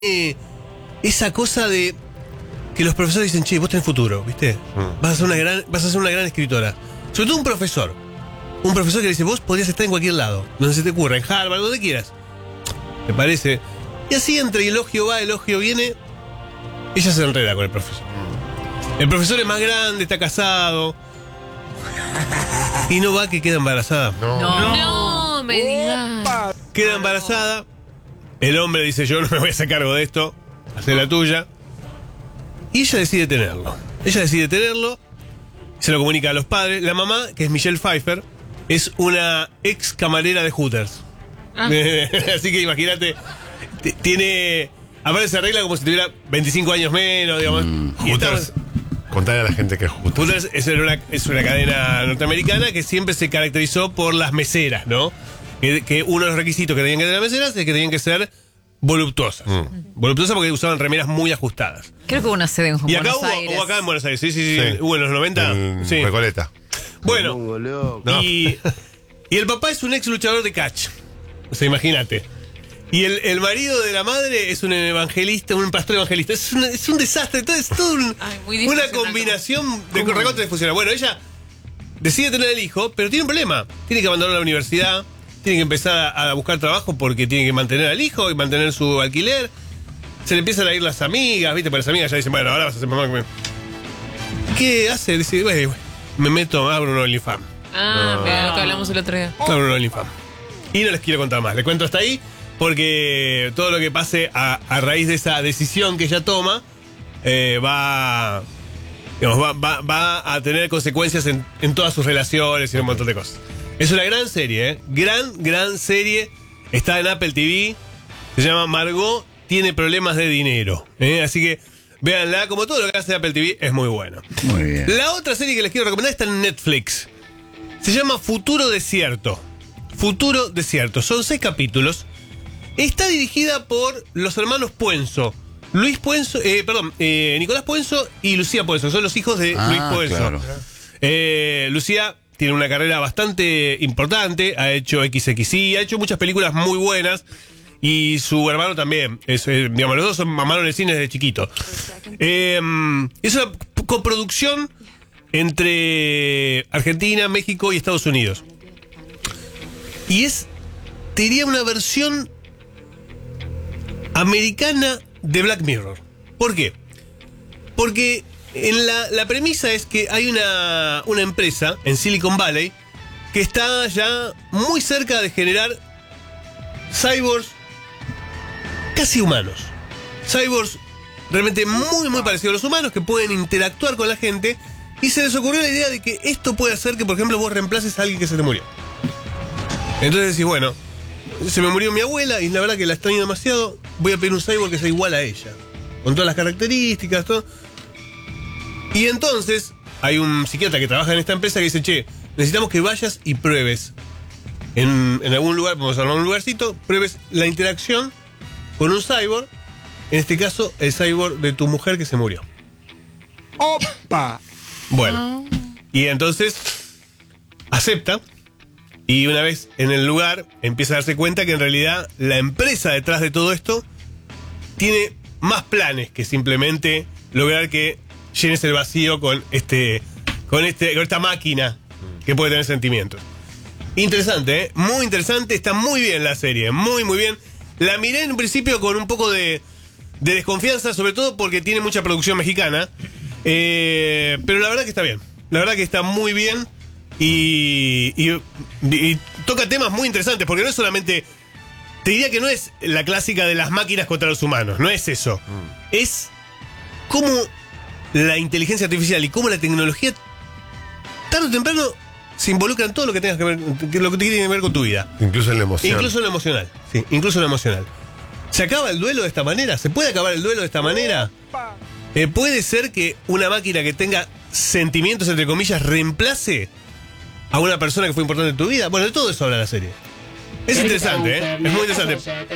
esa cosa de que los profesores dicen, che, vos tenés futuro, ¿viste? Vas a ser una gran escritora. Sobre todo un profesor que le dice, vos podrías estar en cualquier lado, donde se te ocurra, en Harvard, donde quieras. ¿Te parece? Y así entre elogio va, elogio viene, ella se enreda con el profesor. El profesor es más grande, está casado. Y no va, que queda embarazada. No, me digas. Queda embarazada. El hombre dice, yo no me voy a hacer cargo de esto, hacé la tuya. Y ella decide tenerlo. Se lo comunica a los padres. La mamá, que es Michelle Pfeiffer, es una ex camarera de Hooters. Así que imagínate, tiene... Aparte se arregla como si tuviera 25 años menos, digamos. Hooters, contarle a la gente que es Hooters. Hooters es una cadena norteamericana que siempre se caracterizó por las meseras, ¿no? Que uno de los requisitos que tenían que tener las meseras es que tenían que ser voluptuosas. Voluptuosas porque usaban remeras muy ajustadas. Creo que hubo una sede en Y acá Buenos Aires. hubo acá en Buenos Aires, sí. Hubo en los 90. Sí. Recoleta. Bueno, No. y el papá es un ex luchador de catch. O sea, imagínate. Y el marido de la madre es un evangelista, un pastor evangelista. Es un desastre. Entonces, es todo una combinación de recontra disfuncional. Bueno, ella decide tener el hijo, pero tiene un problema. Tiene que abandonar la universidad, tiene que empezar a buscar trabajo porque tiene que mantener al hijo y mantener su alquiler. Se le empiezan a ir las amigas, ¿viste? Pero las amigas ya dicen, bueno, ahora vas a ser mamá. ¿Qué hace? Dice, bueno, me meto, abro un OnlyFans. Mira lo que hablamos el otro día. Abro un OnlyFans. Y no les quiero contar más. Les cuento hasta ahí porque todo lo que pase a raíz de esa decisión que ella toma va a tener consecuencias en todas sus relaciones y un montón de cosas. Es una gran serie, gran serie. Está en Apple TV. Se llama Margot tiene problemas de dinero. Así que véanla. Como todo lo que hace Apple TV es muy bueno. Muy bien. La otra serie que les quiero recomendar está en Netflix. Se llama Futuro Desierto. Futuro Desierto. Son 6 capítulos. Está dirigida por los hermanos Puenzo. Nicolás Puenzo y Lucía Puenzo. Son los hijos de Luis Puenzo. Claro. Lucía tiene una carrera bastante importante. Ha hecho XXI, ha hecho muchas películas muy buenas. Y su hermano también. Digamos, los dos son mamaron en el cine desde chiquito. Es una coproducción entre Argentina, México y Estados Unidos. Y te diría, una versión americana de Black Mirror. ¿Por qué? Porque la premisa es que hay una empresa en Silicon Valley que está ya muy cerca de generar cyborgs casi humanos. Cyborgs realmente muy parecidos a los humanos que pueden interactuar con la gente. Y se les ocurrió la idea de que esto puede hacer que, por ejemplo, vos reemplaces a alguien que se te murió. Entonces decís, bueno, se me murió mi abuela y la verdad que la extraño demasiado. Voy a pedir un cyborg que sea igual a ella, con todas las características, todo. Y entonces hay un psiquiatra que trabaja en esta empresa que dice, che, necesitamos que vayas y pruebes en algún lugar, vamos a armar un lugarcito, pruebes la interacción con un cyborg. En este caso, el cyborg de tu mujer que se murió. ¡Opa! Bueno, y entonces acepta. Y una vez en el lugar empieza a darse cuenta que en realidad la empresa detrás de todo esto tiene más planes que simplemente lograr que llenes el vacío con esta máquina que puede tener sentimientos. Interesante, ¿eh? Muy interesante, está muy bien la serie, muy bien. La miré en un principio con un poco de desconfianza, sobre todo porque tiene mucha producción mexicana, pero la verdad que está bien, la verdad que está muy bien. Y toca temas muy interesantes, porque no es solamente, te diría que no es la clásica de las máquinas contra los humanos, no es eso. Es cómo la inteligencia artificial y cómo la tecnología tarde o temprano se involucra en todo lo que tengas que ver, lo que tiene que ver con tu vida. Incluso en lo emocional. Incluso en lo emocional. Sí, incluso en lo emocional. ¿Se acaba el duelo de esta manera? ¿Se puede acabar el duelo de esta manera? ¿Puede ser que una máquina que tenga sentimientos, entre comillas, reemplace a una persona que fue importante en tu vida? Bueno, de todo eso habla la serie. Es interesante, ¿eh? Es muy interesante.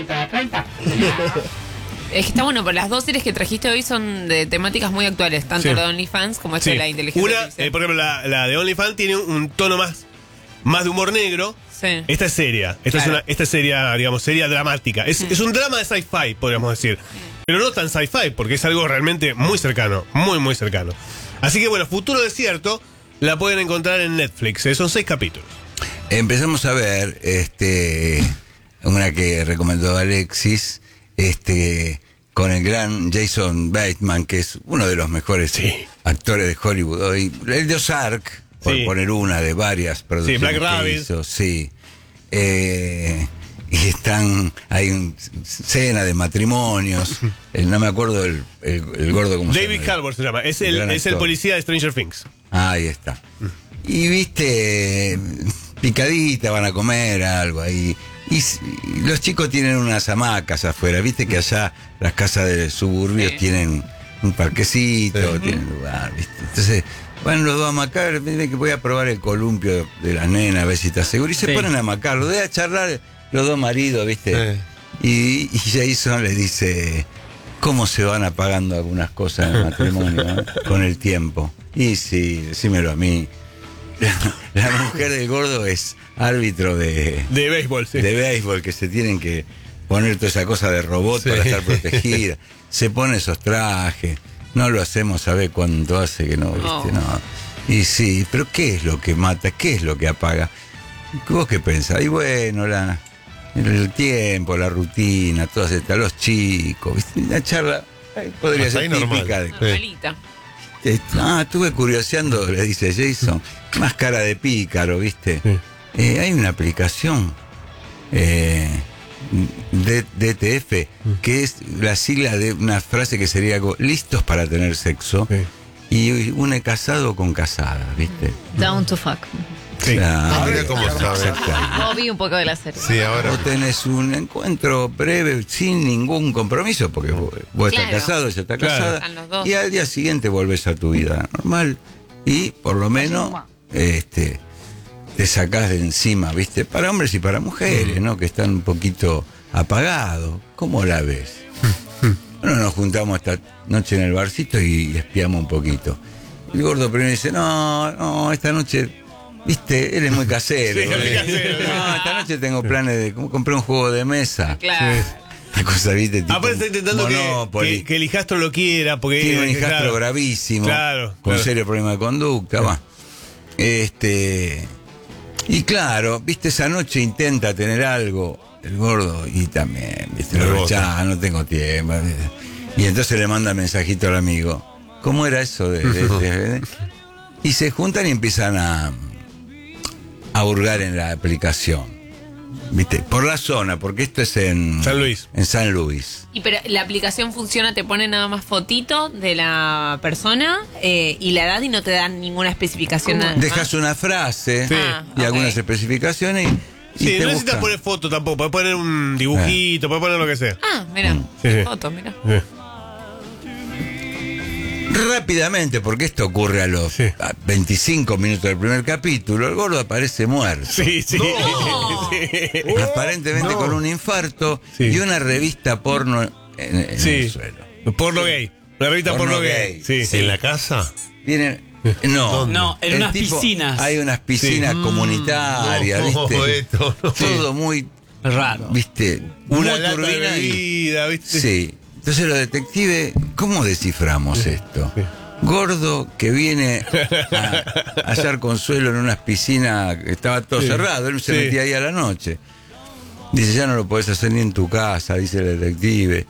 Es que está bueno, pero las dos series que trajiste hoy son de temáticas muy actuales, tanto la de OnlyFans como esta de la inteligencia artificial. Por ejemplo, la de OnlyFans tiene un tono más de humor negro. Sí. Esta es seria. Esta es seria, digamos, seria dramática. Es un drama de sci-fi, podríamos decir. pero no tan sci-fi, porque es algo realmente muy cercano, muy, muy cercano. Así que bueno, Futuro Desierto la pueden encontrar en Netflix, son 6 capítulos. Empezamos a ver una que recomendó Alexis, con el gran Jason Bateman, que es uno de los mejores actores de Hollywood hoy. El de Ozark, por poner una de varias producciones. Sí, Black Rabbit. Hizo, sí. Y hay una cena de matrimonios. No me acuerdo el gordo como David Harbour se llama. Es el policía de Stranger Things. Ahí está. Y viste, picadita, van a comer algo ahí. Y los chicos tienen unas hamacas afuera. Viste que allá las casas de suburbios tienen un parquecito, tienen lugar, ¿viste? Entonces van los dos a hamacar. Miren que voy a probar el columpio de la nena, a ver si está seguro. Y se ponen a hamacar, lo de a charlar los dos maridos, ¿viste? Y Jason les dice: ¿cómo se van apagando algunas cosas en el matrimonio con el tiempo? Y sí, decímelo a mí. La mujer del gordo es árbitro de béisbol, de béisbol, que se tienen que poner toda esa cosa de robot para estar protegida. Se pone esos trajes. No lo hacemos, ¿sabe cuánto hace que no, viste? No. Y sí, pero ¿qué es lo que mata? ¿Qué es lo que apaga? ¿Vos qué pensás? Y bueno, el tiempo, la rutina, todas estas, los chicos, ¿viste? La charla podría ser típica de normalita. Estuve curioseando, le dice Jason, más cara de pícaro, ¿viste? Hay una aplicación DTF, que es la sigla de una frase que sería algo: listos para tener sexo, y une casado con casada, ¿viste? Down to fuck. Sí. Mira cómo sabe. No vi un poco de la serie. Sí, ahora. Vos tenés un encuentro breve, sin ningún compromiso, porque vos estás casado, ella está casada, Están los dos. y al día siguiente volvés a tu vida normal, y por lo menos te sacás de encima, ¿viste? Para hombres y para mujeres, ¿no? Que están un poquito apagados. ¿Cómo la ves? Bueno, nos juntamos esta noche en el barcito y espiamos un poquito. El gordo primero dice: no, esta noche, ¿viste? Él es muy casero. Sí, muy casero. No, esta noche tengo planes de... compré un juego de mesa. Claro. Una cosa, ¿viste? Tipo Aparte está intentando que el hijastro lo quiera, porque tiene un hijastro gravísimo, con serio problema de conducta, va. Y claro, ¿viste? Esa noche intenta tener algo, el gordo, y también, ¿viste? Lo rechaza, no tengo tiempo. Y entonces le manda mensajito al amigo: ¿cómo era eso de y se juntan y empiezan a hurgar en la aplicación, ¿viste? Por la zona, porque esto es en San Luis. En San Luis. Y pero la aplicación funciona, te pone nada más fotito de la persona y la edad, y no te dan ninguna especificación. Dejas una frase y algunas especificaciones y no necesitas poner foto tampoco, puedes poner un dibujito, puedes poner lo que sea. Mira, Sí. foto, mira. Rápidamente, porque esto ocurre a los 25 minutos del primer capítulo, el gordo aparece muerto. Sí. Aparentemente con un infarto y una revista porno en el suelo. Porno gay. Una revista porno gay. Sí. ¿En la casa? Vienen... No, en el unas piscinas. Hay unas piscinas comunitarias, ¿viste? Todo muy raro. ¿Viste? Una muy lata de turbina bebida, ¿viste? Sí. Entonces los detectives, ¿cómo desciframos esto? Gordo que viene a hallar consuelo en unas piscinas que estaba todo cerrado, él se metía ahí a la noche. Dice: ya no lo podés hacer ni en tu casa, dice el detective.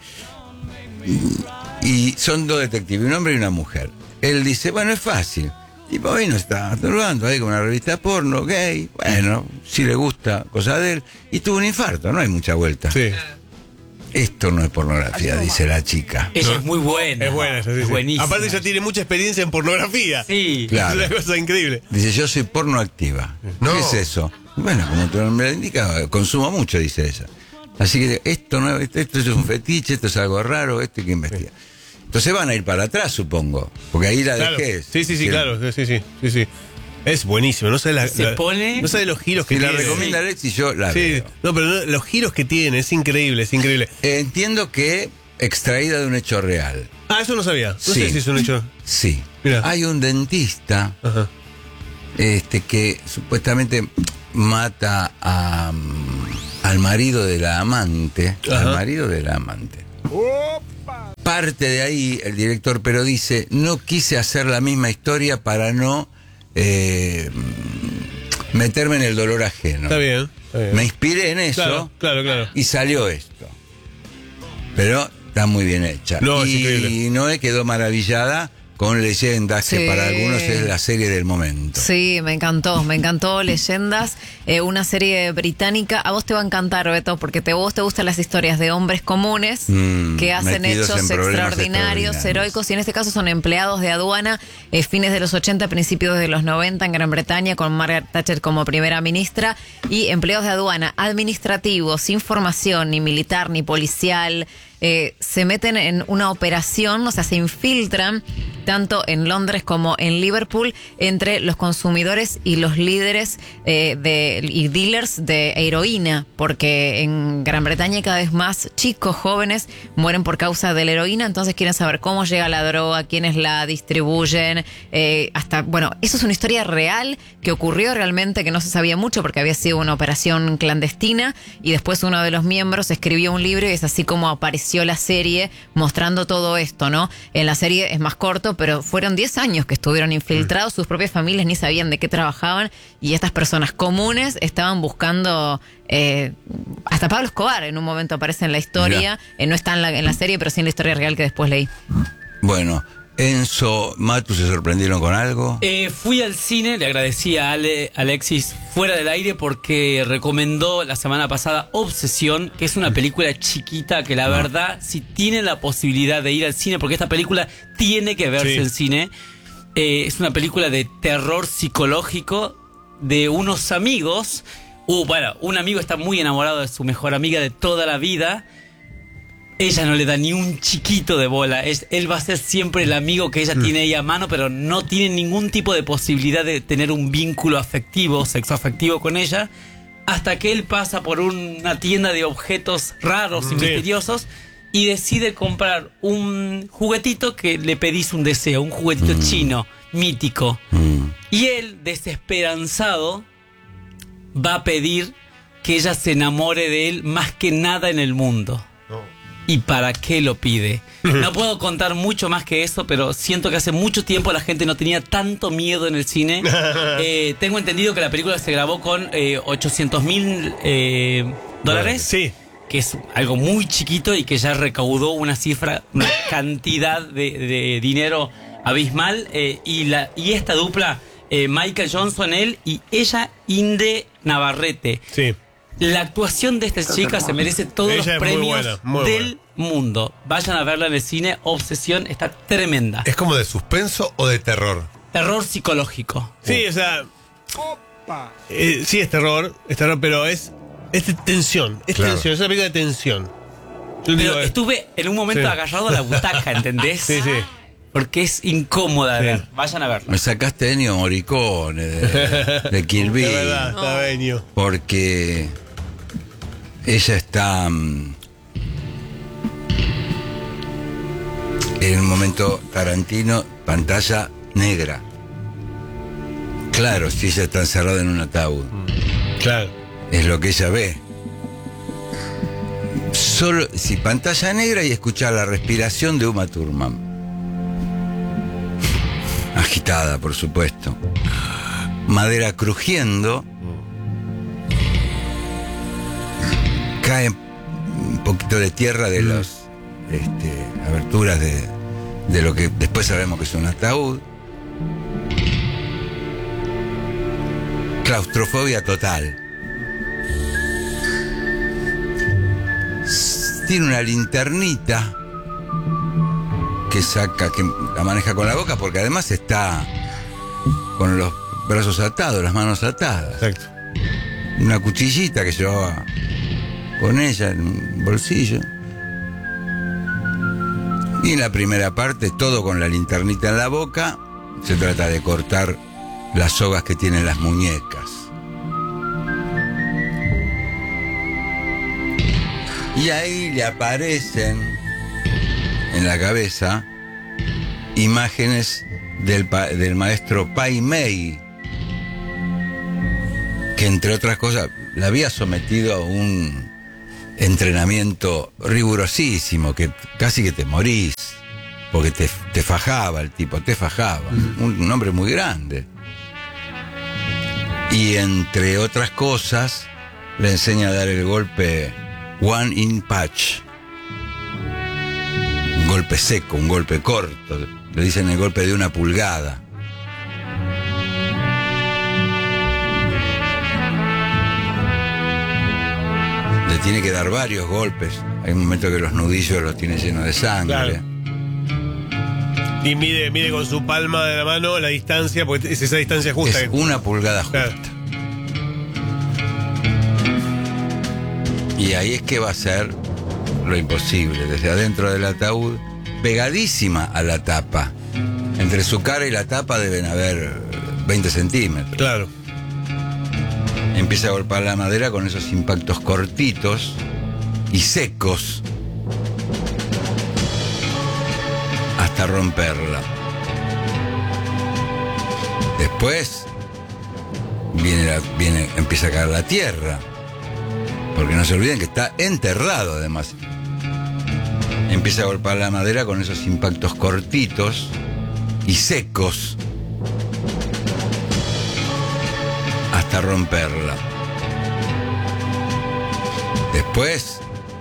Y son dos detectives, un hombre y una mujer. Él dice: bueno, es fácil. Tipo, ahí no está masturbando ahí con una revista porno gay. Bueno, si le gusta, cosa de él. Y tuvo un infarto, no hay mucha vuelta. Sí. Esto no es pornografía, dice la chica. Ella es muy buena. Es buena, sí. Buenísima. Aparte ella tiene mucha experiencia en pornografía. Sí. Claro. Es una cosa increíble. Dice: yo soy porno activa. ¿Qué es eso? Bueno, como tu nombre indica, consumo mucho, dice ella. Así que esto es un fetiche, esto es algo raro, esto hay que investigar. Entonces van a ir para atrás, supongo. Porque ahí la dejé. Sí, claro. Sí. Es buenísimo, no sabe no sabe los giros que si tiene. la recomienda Alexis, yo la veo. No, pero los giros que tiene, es increíble. Entiendo que extraída de un hecho real. Eso no sabía. No sé si es un hecho. Sí. Mirá. Hay un dentista que supuestamente mata al marido de la amante. Al marido de la amante. parte de ahí el director, pero dice, no quise hacer la misma historia para no meterme en el dolor ajeno. Está bien. Me inspiré en eso Claro. y salió esto. Pero está muy bien hecha. No, es y increíble. Noé quedó maravillada con Leyendas, Sí. que para algunos es la serie del momento. Sí, me encantó Leyendas, una serie británica. A vos te va a encantar, Beto, porque vos te gustan las historias de hombres comunes que hacen metidos hechos en problemas extraordinarios, heroicos, y en este caso son empleados de aduana, fines de los 80, principios de los 90 en Gran Bretaña, con Margaret Thatcher como primera ministra, y empleados de aduana administrativos, sin formación ni militar ni policial, se meten en una operación, o sea, se infiltran tanto en Londres como en Liverpool entre los consumidores y los líderes y dealers de heroína, porque en Gran Bretaña cada vez más chicos jóvenes mueren por causa de la heroína, entonces quieren saber cómo llega la droga, quiénes la distribuyen, eso es una historia real que ocurrió realmente, que no se sabía mucho porque había sido una operación clandestina, y después uno de los miembros escribió un libro y es así como apareció la serie mostrando todo esto, ¿no? En la serie es más corto, pero fueron 10 años que estuvieron infiltrados, sus propias familias ni sabían de qué trabajaban, y estas personas comunes estaban buscando, hasta Pablo Escobar en un momento aparece en la historia, no está en la serie, pero sí en la historia real que después leí. Bueno, Enzo, Matu, ¿se sorprendieron con algo? Fui al cine, le agradecí a Alexis fuera del aire porque recomendó la semana pasada Obsesión, que es una película chiquita que la verdad, si tienen la posibilidad de ir al cine, porque esta película tiene que verse en cine, es una película de terror psicológico de unos amigos. Un amigo está muy enamorado de su mejor amiga de toda la vida. Ella no le da ni un chiquito de bola. Él va a ser siempre el amigo que ella tiene ahí a mano, pero no tiene ningún tipo de posibilidad de tener un vínculo afectivo, sexoafectivo con ella, hasta que él pasa por una tienda de objetos raros y misteriosos y decide comprar un juguetito que le pedís un deseo, un juguetito chino, mítico. Y él, desesperanzado, va a pedir que ella se enamore de él más que nada en el mundo. ¿Y para qué lo pide? No puedo contar mucho más que eso, pero siento que hace mucho tiempo la gente no tenía tanto miedo en el cine. Tengo entendido que la película se grabó con $800,000. Sí. Que es algo muy chiquito y que ya recaudó una cantidad de dinero abismal. Y esta dupla, Michael Johnson, él, y ella, Inde Navarrete. Sí. La actuación de esta chica se merece todos Ella los es premios del mundo. Vayan a verla en el cine. Obsesión está tremenda. ¿Es como de suspenso o de terror? Terror psicológico. Sí, o sea, sí es terror, pero es de tensión. Es tensión, es una película de tensión. Pero estuve en un momento agarrado a la butaca, ¿entendés? Sí. Porque es incómoda de ver. Vayan a verla. Me sacaste Ennio Morricone de Kill Bill. De verdad, está Benio. Porque ella está en un momento Tarantino, pantalla negra. Claro, si ella está encerrada en un ataúd. Claro. Es lo que ella ve. Solo si pantalla negra y escuchar la respiración de Uma Thurman. Agitada, por supuesto. Madera crujiendo. Cae un poquito de tierra de las aberturas de lo que después sabemos que es un ataúd. Claustrofobia total. Tiene una linternita que la maneja con la boca, porque además está con los brazos atados, las manos atadas. Exacto. Una cuchillita que llevaba con ella en un bolsillo. Y en la primera parte, todo con la linternita en la boca. Se trata de cortar las sogas que tienen las muñecas. Y ahí le aparecen en la cabeza imágenes del maestro Pai Mei, que entre otras cosas la había sometido a un entrenamiento rigurosísimo, que casi que te morís. porque te fajaba el tipo, te fajaba. Un hombre muy grande. Y entre otras cosas, le enseña a dar el golpe one in punch. Un golpe seco, un golpe corto. Le dicen el golpe de 1 pulgada. Le tiene que dar varios golpes. Hay un momento que los nudillos los tiene llenos de sangre. Claro. Y mide con su palma de la mano la distancia, porque es esa distancia justa. Es 1 pulgada justa. Claro. Y ahí es que va a ser lo imposible. Desde adentro del ataúd, pegadísima a la tapa. Entre su cara y la tapa deben haber 20 centímetros. Claro. Empieza a golpear la madera con esos impactos cortitos y secos hasta romperla. Después empieza a caer la tierra, porque no se olviden que está enterrado además. Empieza a golpear la madera con esos impactos cortitos y secos hasta romperla. Después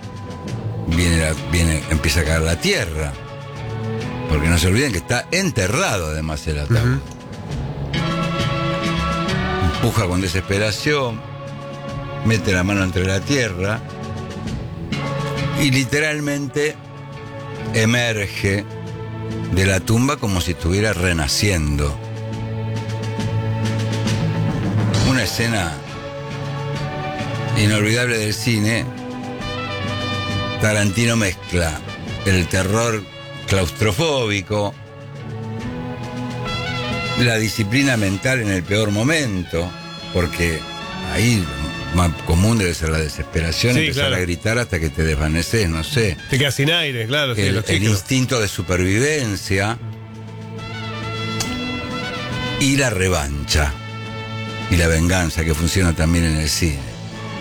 empieza a caer la tierra, porque no se olviden que está enterrado además el ataúd. Empuja con desesperación, mete la mano entre la tierra y literalmente emerge de la tumba como si estuviera renaciendo. Una escena inolvidable del cine. Tarantino mezcla el terror claustrofóbico, la disciplina mental en el peor momento, porque ahí lo más común debe ser la desesperación, empezar a gritar hasta que te desvaneces, no sé. Te quedas sin aire, claro. El instinto de supervivencia y la revancha y la venganza, que funciona también en el cine.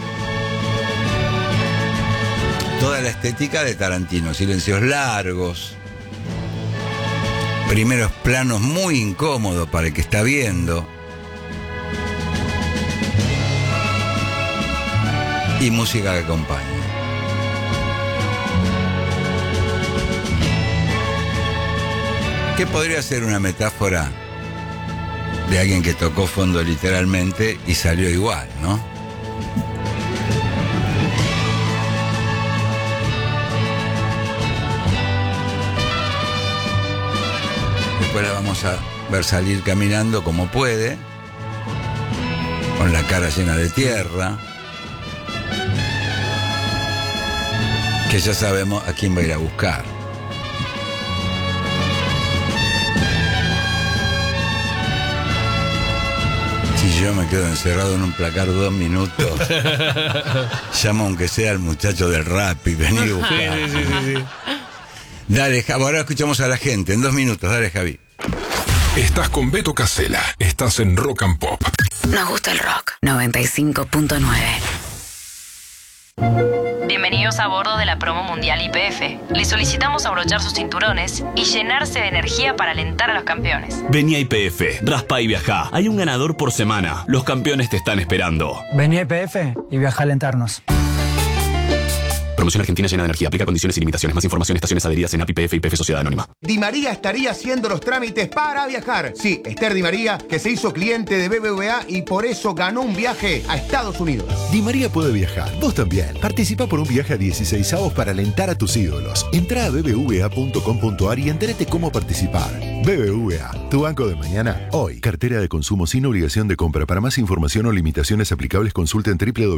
Toda la estética de Tarantino, silencios largos, primeros planos muy incómodos para el que está viendo, y música que acompaña. ¿Qué podría ser una metáfora de alguien que tocó fondo literalmente y salió igual, no? Después la vamos a ver salir caminando como puede, con la cara llena de tierra, que ya sabemos a quién va a ir a buscar. Si yo me quedo encerrado en un placar 2 minutos, llamo aunque sea al muchacho del rap y vení a buscar. Sí. Dale, Javi, ahora escuchamos a la gente en 2 minutos. Dale, Javi. Estás con Beto Casella. Estás en Rock and Pop. Nos gusta el rock. 95.9. Bienvenidos a bordo de la promo mundial YPF. Les solicitamos abrochar sus cinturones y llenarse de energía para alentar a los campeones. Vení a YPF, raspa y viajá. Hay un ganador por semana. Los campeones te están esperando. Vení a YPF y viaja a alentarnos. Promoción Argentina llena de energía. Aplica condiciones y limitaciones. Más información, estaciones adheridas en API YPF y YPF Sociedad Anónima. Di María estaría haciendo los trámites para viajar. Sí, Esther Di María, que se hizo cliente de BBVA y por eso ganó un viaje a Estados Unidos. Di María puede viajar. Vos también. Participa por un viaje a 16avos para alentar a tus ídolos. Entrá a bbva.com.ar y entérate cómo participar. BBVA, tu banco de mañana, hoy. Cartera de consumo sin obligación de compra. Para más información o limitaciones aplicables, consulten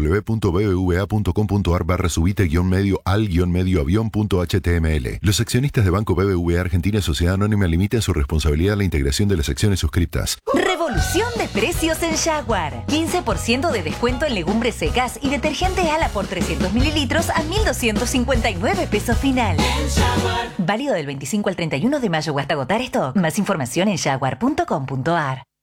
www.bbva.com.ar/subite-medio al-medio-avión.html. Los accionistas de Banco BBVA Argentina Sociedad Anónima limitan su responsabilidad a la integración de las acciones suscriptas. Revolución de precios en Jaguar. 15% de descuento en legumbres secas y detergente Ala por 300 mililitros a 1.259 pesos final. Válido del 25 al 31 de mayo o hasta agotar stock. Más información en jaguar.com.ar.